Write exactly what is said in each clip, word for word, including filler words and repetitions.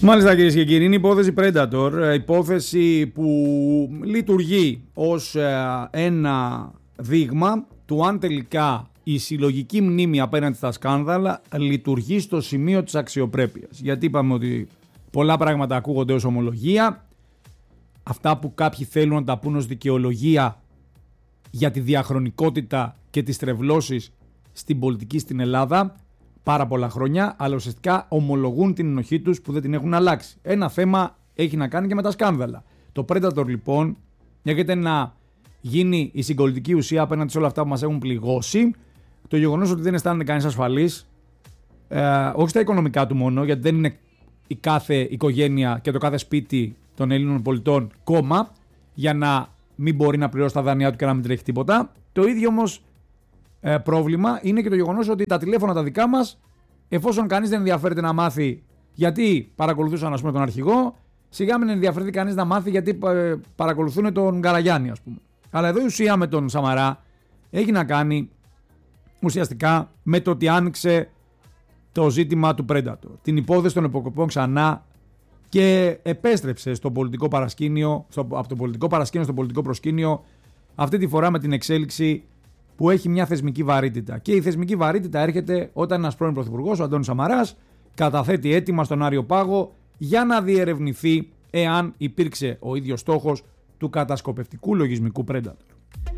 Μάλιστα, κυρίες και κύριοι, είναι υπόθεση Predator, υπόθεση που λειτουργεί ως ένα δείγμα του αν τελικά η συλλογική μνήμη απέναντι στα σκάνδαλα λειτουργεί στο σημείο της αξιοπρέπειας. Γιατί είπαμε ότι πολλά πράγματα ακούγονται ως ομολογία, αυτά που κάποιοι θέλουν να τα πούν ως δικαιολογία για τη διαχρονικότητα και τις τρευλώσεις στην πολιτική στην Ελλάδα πάρα πολλά χρόνια, αλλά ουσιαστικά ομολογούν την ενοχή τους που δεν την έχουν αλλάξει. Ένα θέμα έχει να κάνει και με τα σκάνδαλα. Το Predator λοιπόν έρχεται να γίνει η συγκολητική ουσία απέναντι σε όλα αυτά που μας έχουν πληγώσει. Το γεγονός ότι δεν αισθάνεται κανείς ασφαλής, ε, όχι στα οικονομικά του μόνο, γιατί δεν είναι η κάθε οικογένεια και το κάθε σπίτι των Ελλήνων πολιτών κόμμα για να μην μπορεί να πληρώσει τα δάνειά του και να μην τρέχει τίποτα. Το ίδιο όμως ε, πρόβλημα είναι και το γεγονός ότι τα τηλέφωνα τα δικά μας, εφόσον κανείς δεν ενδιαφέρεται να μάθει γιατί παρακολουθούσαν, ας πούμε, τον αρχηγό, σιγά μην ενδιαφέρεται κανείς να μάθει γιατί ε, παρακολουθούν τον Καραγιάννη, ας πούμε. Αλλά εδώ η ουσία με τον Σαμαρά έχει να κάνει ουσιαστικά με το ότι άνοιξε το ζήτημα του Predator, την υπόθεση των εποκοπών ξανά και επέστρεψε στο πολιτικό παρασκήνιο, στο, από το πολιτικό παρασκήνιο στο πολιτικό προσκήνιο, αυτή τη φορά με την εξέλιξη που έχει μια θεσμική βαρύτητα. Και η θεσμική βαρύτητα έρχεται όταν ένας πρώην πρωθυπουργός, ο Αντώνης Σαμαράς, καταθέτει αίτημα στον Άριο Πάγο για να διερευνηθεί εάν υπήρξε ο ίδιος στόχος του κατασκοπευτικού λογισμικού Predator.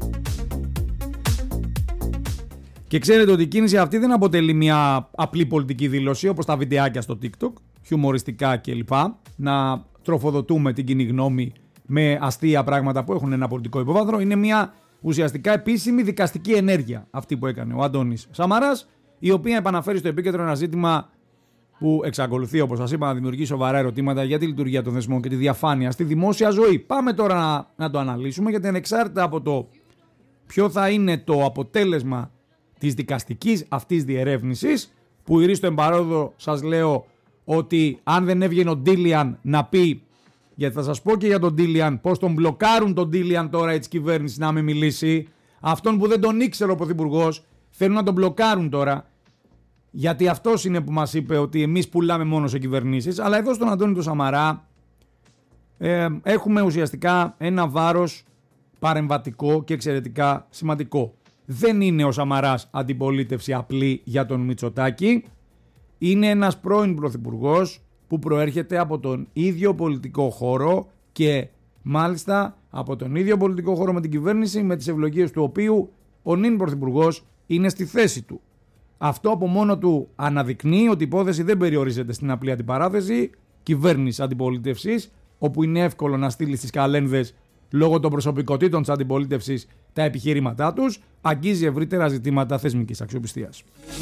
Και ξέρετε ότι η κίνηση αυτή δεν αποτελεί μια απλή πολιτική δήλωση όπως τα βιντεάκια στο TikTok, χιουμοριστικά κλπ. Να τροφοδοτούμε την κοινή γνώμη με αστεία πράγματα που έχουν ένα πολιτικό υπόβαθρο. Είναι μια ουσιαστικά επίσημη δικαστική ενέργεια αυτή που έκανε ο Αντώνης Σαμαράς, η οποία επαναφέρει στο επίκεντρο ένα ζήτημα που εξακολουθεί, όπως σας είπα, να δημιουργεί σοβαρά ερωτήματα για τη λειτουργία των θεσμών και τη διαφάνεια στη δημόσια ζωή. Πάμε τώρα να, να το αναλύσουμε, γιατί ανεξάρτητα από το ποιο θα είναι το αποτέλεσμα της δικαστικής αυτής διερεύνησης, που ηρίστο εμπαρόδο σας λέω ότι αν δεν έβγαινε ο Ντίλιαν να πει, γιατί θα σας πω και για τον Ντίλιαν πώς τον μπλοκάρουν τον Ντίλιαν τώρα η κυβέρνηση να μην μιλήσει, αυτόν που δεν τον ήξερε ο πρωθυπουργός θέλουν να τον μπλοκάρουν τώρα, γιατί αυτός είναι που μας είπε ότι εμείς πουλάμε μόνο σε κυβερνήσεις. Αλλά εδώ στον Αντώνη του Σαμαρά ε, έχουμε ουσιαστικά ένα βάρος παρεμβατικό και εξαιρετικά σημαντικό. Δεν είναι ο Σαμαράς αντιπολίτευση απλή για τον Μητσοτάκη. Είναι ένας πρώην πρωθυπουργός που προέρχεται από τον ίδιο πολιτικό χώρο και μάλιστα από τον ίδιο πολιτικό χώρο με την κυβέρνηση, με τις ευλογίες του οποίου ο νυν πρωθυπουργός είναι στη θέση του. Αυτό από μόνο του αναδεικνύει ότι η υπόθεση δεν περιορίζεται στην απλή αντιπαράθεση κυβέρνηση αντιπολίτευσης, όπου είναι εύκολο να στείλει στις καλένδες λόγω των προσωπικότητων της αντιπολίτευσης τα επιχειρήματά τους, αγγίζει ευρύτερα ζητήματα θεσμικής αξιοπιστίας.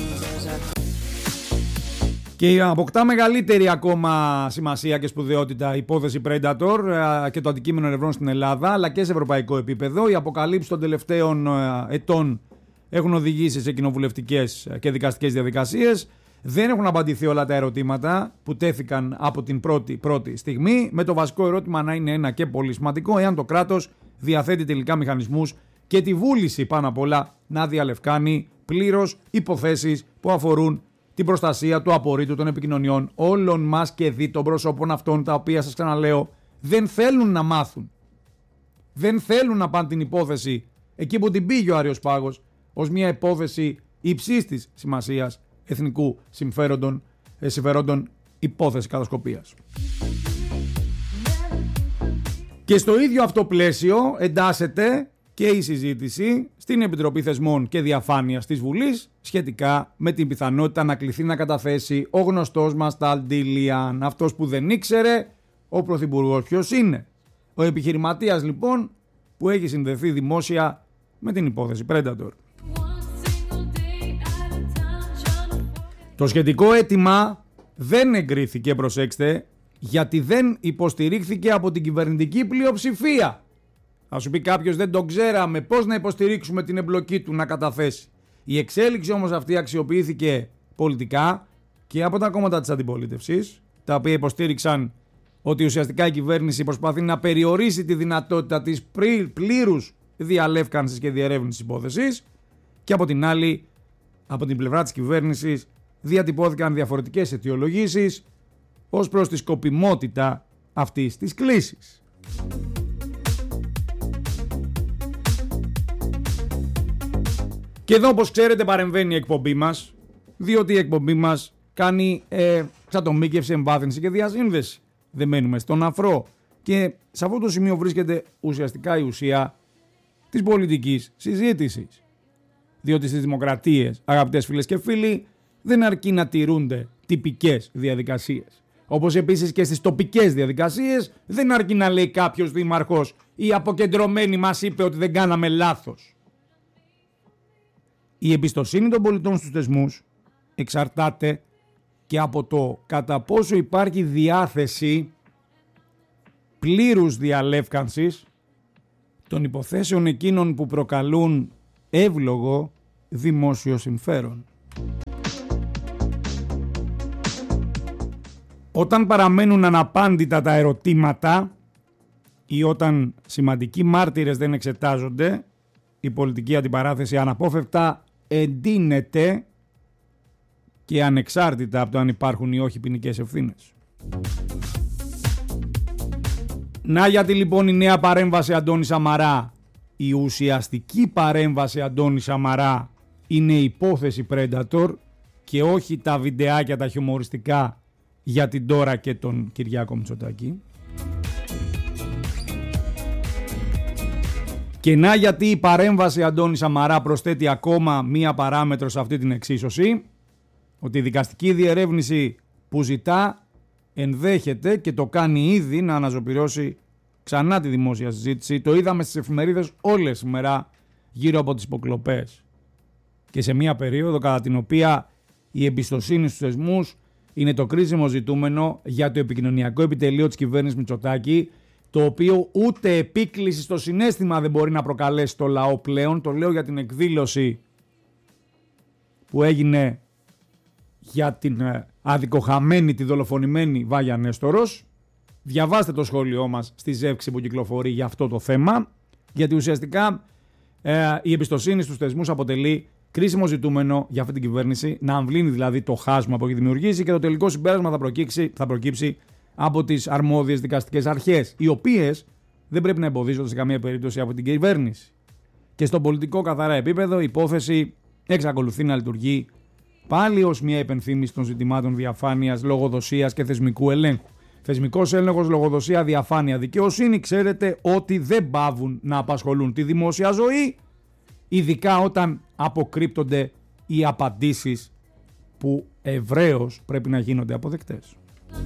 Και αποκτά μεγαλύτερη ακόμα σημασία και σπουδαιότητα η υπόθεση Predator και το αντικείμενο ερευνών στην Ελλάδα, αλλά και σε ευρωπαϊκό επίπεδο. Οι αποκαλύψεις των τελευταίων ετών έχουν οδηγήσει σε κοινοβουλευτικές και δικαστικές διαδικασίες. Δεν έχουν απαντηθεί όλα τα ερωτήματα που τέθηκαν από την πρώτη, πρώτη στιγμή, με το βασικό ερώτημα να είναι ένα και πολύ σημαντικό: εάν το κράτος διαθέτει τελικά μηχανισμούς και τη βούληση πάνω απ' όλα να διαλευκάνει πλήρως υποθέσεις που αφορούν την προστασία του απορρίτου των επικοινωνιών όλων μας και δι των προσώπων αυτών, τα οποία, σας ξαναλέω, δεν θέλουν να μάθουν. Δεν θέλουν να πάνε την υπόθεση εκεί που την πήγε ο Άριος Πάγος, ως μια υπόθεση υψής της σημασίας εθνικού συμφέροντων, ε, συμφερόντων, υπόθεση κατασκοπίας. Και στο ίδιο αυτό πλαίσιο εντάσσεται και η συζήτηση στην Επιτροπή Θεσμών και Διαφάνειας της Βουλής σχετικά με την πιθανότητα να κληθεί να καταθέσει ο γνωστός μας Ταλντίλιαν, αυτός που δεν ήξερε ο πρωθυπουργός ποιος είναι. Ο επιχειρηματίας λοιπόν που έχει συνδεθεί δημόσια με την υπόθεση Predator. Το σχετικό αίτημα δεν εγκρίθηκε, προσέξτε, γιατί δεν υποστηρίχθηκε από την κυβερνητική πλειοψηφία. Θα σου πει κάποιος, δεν το ξέραμε, πώς να υποστηρίξουμε την εμπλοκή του να καταθέσει. Η εξέλιξη όμως αυτή αξιοποιήθηκε πολιτικά και από τα κόμματα της αντιπολίτευσης, τα οποία υποστήριξαν ότι ουσιαστικά η κυβέρνηση προσπαθεί να περιορίσει τη δυνατότητα της πλήρους διαλεύκανσης και διερεύνησης υπόθεσης, και από την άλλη, από την πλευρά της κυβέρνησης, διατυπώθηκαν διαφορετικές αιτιολογήσεις, ως προς τη σκοπιμότητα αυτής της κλίσης. Και εδώ, όπως ξέρετε, παρεμβαίνει η εκπομπή μας, διότι η εκπομπή μας κάνει ε, ξατομίκευση, εμβάθυνση και διασύνδεση. Δεν μένουμε στον αφρό. Και σε αυτό το σημείο βρίσκεται ουσιαστικά η ουσία της πολιτικής συζήτησης. Διότι στις δημοκρατίες, αγαπητές φίλες και φίλοι, δεν αρκεί να τηρούνται τυπικές διαδικασίες. Όπως επίσης και στις τοπικές διαδικασίες δεν αρκεί να λέει κάποιος δήμαρχος «η αποκεντρωμένη μας είπε ότι δεν κάναμε λάθος». Η εμπιστοσύνη των πολιτών στους θεσμούς εξαρτάται και από το κατά πόσο υπάρχει διάθεση πλήρους διαλεύκανσης των υποθέσεων εκείνων που προκαλούν εύλογο δημόσιο συμφέρον. Όταν παραμένουν αναπάντητα τα ερωτήματα ή όταν σημαντικοί μάρτυρες δεν εξετάζονται, η πολιτική αντιπαράθεση αναπόφευκτα εντείνεται και ανεξάρτητα από το αν υπάρχουν ή όχι ποινικές ευθύνες. Να γιατί λοιπόν η νέα παρέμβαση Αντώνη Σαμαρά, η ουσιαστική παρέμβαση Αντώνη Σαμαρά είναι η υπόθεση Predator και όχι τα βιντεάκια τα χιουμοριστικά για την Ντόρα και τον Κυριάκο Μητσοτάκη. Και να γιατί η παρέμβαση Αντώνη Σαμαρά προσθέτει ακόμα μία παράμετρο σε αυτή την εξίσωση, ότι η δικαστική διερεύνηση που ζητά ενδέχεται και το κάνει ήδη να αναζωπυρώσει ξανά τη δημόσια συζήτηση. Το είδαμε στις εφημερίδες όλες σήμερα γύρω από τις υποκλοπές. Και σε μία περίοδο κατά την οποία η εμπιστοσύνη στους θεσμούς είναι το κρίσιμο ζητούμενο για το επικοινωνιακό επιτελείο της κυβέρνησης Μητσοτάκη, το οποίο ούτε επίκληση στο συναίσθημα δεν μπορεί να προκαλέσει το λαό πλέον. Το λέω για την εκδήλωση που έγινε για την αδικοχαμένη, τη δολοφονημένη Βάγια Νέστορος. Διαβάστε το σχόλιο μας στη Ζεύξη που κυκλοφορεί για αυτό το θέμα, γιατί ουσιαστικά ε, η εμπιστοσύνη στους θεσμούς αποτελεί κρίσιμο ζητούμενο για αυτή την κυβέρνηση, να αμβλύνει δηλαδή το χάσμα που έχει δημιουργήσει και το τελικό συμπέρασμα θα προκύψει, θα προκύψει από τις αρμόδιες δικαστικές αρχές, οι οποίες δεν πρέπει να εμποδίζονται σε καμία περίπτωση από την κυβέρνηση. Και στο πολιτικό καθαρά επίπεδο η υπόθεση εξακολουθεί να λειτουργεί πάλι ως μια υπενθύμηση των ζητημάτων διαφάνειας, λογοδοσίας και θεσμικού ελέγχου. Θεσμικός έλεγχος, λογοδοσία, διαφάνεια, δικαιοσύνη, ξέρετε ότι δεν παύουν να απασχολούν τη δημόσια ζωή, ειδικά όταν αποκρύπτονται οι απαντήσεις που ευρέως πρέπει να γίνονται αποδεκτές.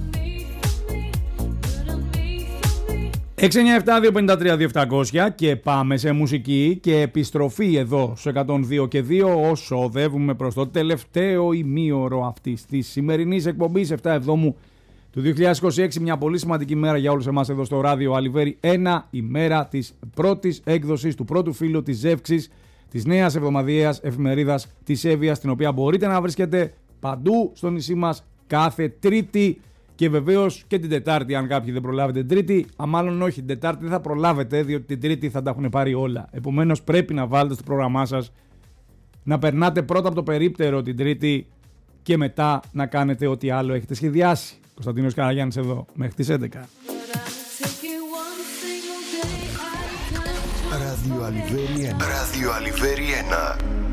έξι εννιά επτά δύο πέντε τρία δύο επτακόσια και πάμε σε μουσική και επιστροφή εδώ στο εκατόν δύο και δύο όσο οδεύουμε προς το τελευταίο ημίωρο αυτής της σημερινής εκπομπής επτά εβδόμου του δύο χιλιάδες είκοσι έξι, μια πολύ σημαντική μέρα για όλους εμάς εδώ στο ράδιο Αλιβέρι ένα, η μέρα της πρώτης έκδοσης του πρώτου φύλου της Ζεύξης, της νέας εβδομαδιαίας εφημερίδας της Εύβοιας, την οποία μπορείτε να βρίσκετε παντού στο νησί μας κάθε Τρίτη και βεβαίως και την Τετάρτη, αν κάποιοι δεν προλάβετε την Τρίτη, α μάλλον όχι, την Τετάρτη δεν θα προλάβετε, διότι την Τρίτη θα τα έχουν πάρει όλα. Επομένως πρέπει να βάλετε στο πρόγραμμά σας να περνάτε πρώτα από το περίπτερο την Τρίτη και μετά να κάνετε ό,τι άλλο έχετε σχεδιάσει. Κωνσταντίνος Καραγιάννης εδώ, μέχρι τις έντεκα. Ράδιο Αλιβέρι ένα. Ράδιο Αλιβέρι ένα.